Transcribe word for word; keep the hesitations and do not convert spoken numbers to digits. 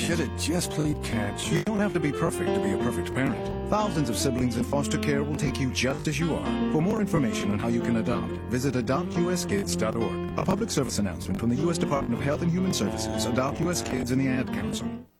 Should have just played catch. You don't have to be perfect to be a perfect parent. Thousands of siblings in foster care will take you just as you are. For more information on how you can adopt, visit adopt u s kids dot org. A public service announcement from the U S Department of Health and Human Services, Adopt U S Kids, and the Ad Council.